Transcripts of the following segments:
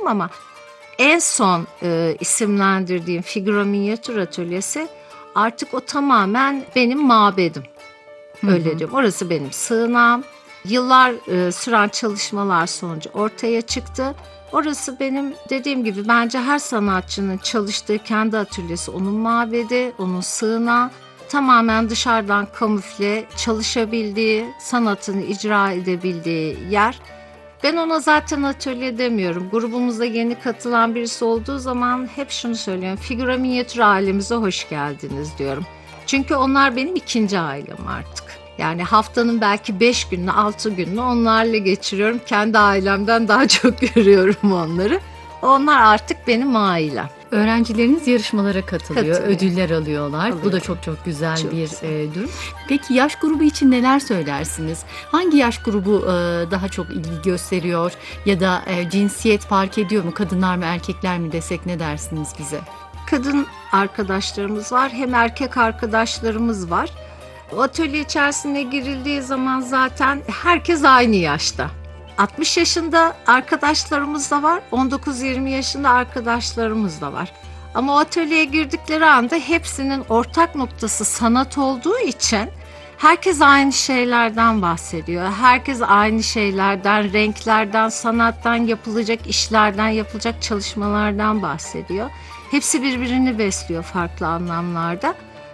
ama en son isimlendirdiğim Figura Minyatür Atölyesi artık o tamamen benim mabedim. Öyle diyorum. Orası benim sığınağım. Yıllar süren çalışmalar sonucu ortaya çıktı. Orası benim dediğim gibi bence her sanatçının çalıştığı kendi atölyesi onun mabedi, onun sığınağı. Tamamen dışarıdan kamufle çalışabildiği, sanatını icra edebildiği yer. Ben ona zaten atölye demiyorum. Grubumuza yeni katılan birisi olduğu zaman hep şunu söylüyorum. Figura minyatür ailemize hoş geldiniz diyorum. Çünkü onlar benim ikinci ailem artık. Yani haftanın belki 5 gününü, 6 gününü onlarla geçiriyorum. Kendi ailemden daha çok görüyorum onları. Onlar artık benim ailem. Öğrencileriniz yarışmalara katılıyor, ödüller alıyorlar. Alıyor. Bu da çok çok güzel Çok bir güzel. durum. Peki yaş grubu için neler söylersiniz? Hangi yaş grubu daha çok ilgi gösteriyor ya da cinsiyet fark ediyor mu? Kadınlar mı erkekler mi desek ne dersiniz bize? Kadın arkadaşlarımız var, hem erkek arkadaşlarımız var. O atölye içerisine girildiği zaman zaten herkes aynı yaşta. 60 yaşında arkadaşlarımız da var, 19-20 yaşında arkadaşlarımız da var. Ama o atölyeye girdikleri anda hepsinin ortak noktası sanat olduğu için herkes aynı şeylerden bahsediyor. Herkes aynı şeylerden, renklerden, sanattan, yapılacak işlerden, yapılacak çalışmalardan bahsediyor. Hepsi birbirini besliyor farklı anlamlarda.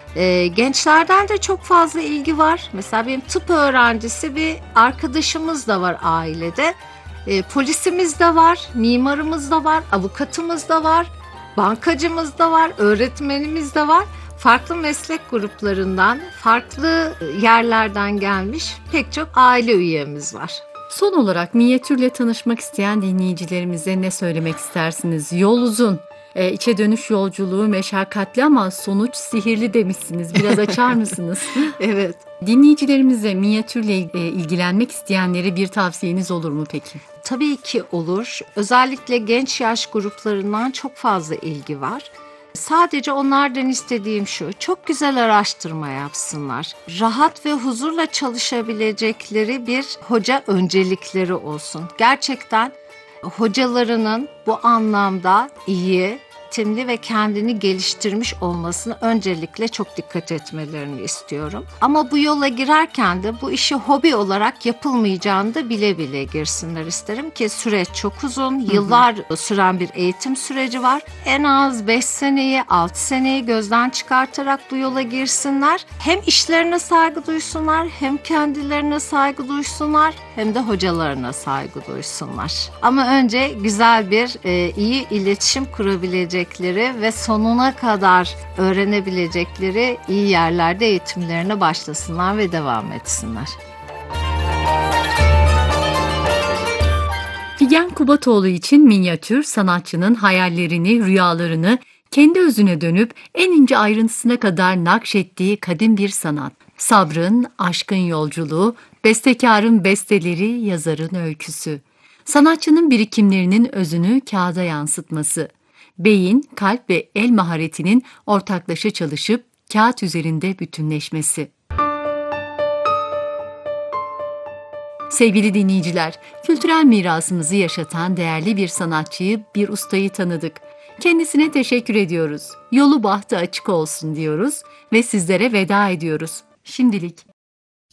Gençlerden de çok fazla ilgi var. Mesela benim tıp öğrencisi bir arkadaşımız da var ailede. Polisimiz de var, mimarımız da var, avukatımız da var, bankacımız da var, öğretmenimiz de var. Farklı meslek gruplarından, farklı yerlerden gelmiş pek çok aile üyemiz var. Son olarak minyatürle tanışmak isteyen dinleyicilerimize ne söylemek istersiniz? Yol uzun. İçe dönüş yolculuğu meşakkatli ama sonuç sihirli demişsiniz. Biraz açar mısınız? Evet. Dinleyicilerimize minyatürle ilgilenmek isteyenlere bir tavsiyeniz olur mu peki? Tabii ki olur. Özellikle genç yaş gruplarından çok fazla ilgi var. Sadece onlardan istediğim şu, çok güzel araştırma yapsınlar. Rahat ve huzurla çalışabilecekleri bir hoca öncelikleri olsun. Gerçekten hocalarının bu anlamda iyi, eğitimli ve kendini geliştirmiş olmasını öncelikle çok dikkat etmelerini istiyorum. Ama bu yola girerken de bu işi hobi olarak yapılmayacağını da bile bile girsinler isterim ki süreç çok uzun, yıllar süren bir eğitim süreci var. En az 5 seneyi, 6 seneyi gözden çıkartarak bu yola girsinler. Hem işlerine saygı duysunlar, hem kendilerine saygı duysunlar, hem de hocalarına saygı duysunlar. Ama önce güzel bir, iyi iletişim kurabilecek ve sonuna kadar öğrenebilecekleri iyi yerlerde eğitimlerine başlasınlar ve devam etsinler. Figen Kubatoğlu için minyatür, sanatçının hayallerini, rüyalarını kendi özüne dönüp en ince ayrıntısına kadar nakşettiği kadim bir sanat. Sabrın, aşkın yolculuğu, bestekarın besteleri, yazarın öyküsü. Sanatçının birikimlerinin özünü kağıda yansıtması. Beyin, kalp ve el maharetinin ortaklaşa çalışıp kağıt üzerinde bütünleşmesi. Sevgili dinleyiciler, kültürel mirasımızı yaşatan değerli bir sanatçıyı, bir ustayı tanıdık. Kendisine teşekkür ediyoruz. Yolu bahtı açık olsun diyoruz ve sizlere veda ediyoruz. Şimdilik.